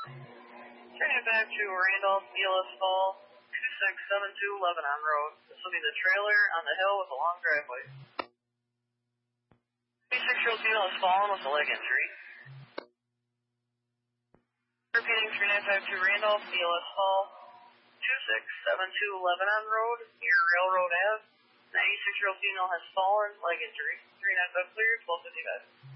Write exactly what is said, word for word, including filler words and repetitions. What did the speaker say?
Turning it back to Randolph, E L S Fall, two six seven two Lebanon Road. This will be the trailer on the hill with a long driveway. twenty-six-year-old female has fallen with a leg injury. Repeating three nine five two Randolph, E L S Fall, two six seven two Lebanon Road, near Railroad Ave. ninety-six-year-old female has fallen, leg injury. three nine five clear, twelve fifty-five.